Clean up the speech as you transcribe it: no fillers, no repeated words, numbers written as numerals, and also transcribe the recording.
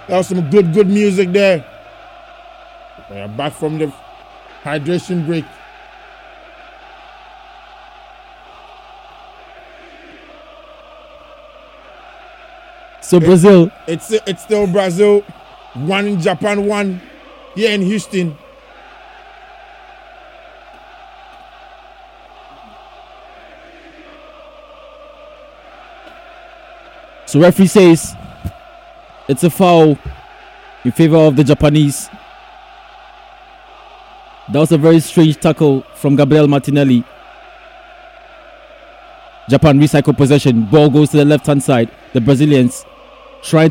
That was some good music there. We are back from the hydration break. So Brazil. It's still Brazil 1, Japan 1 here in Houston. So referee says it's a foul in favor of the Japanese. That was a very strange tackle from Gabriel Martinelli. Japan recycle possession. Ball goes to the left-hand side. The Brazilians trying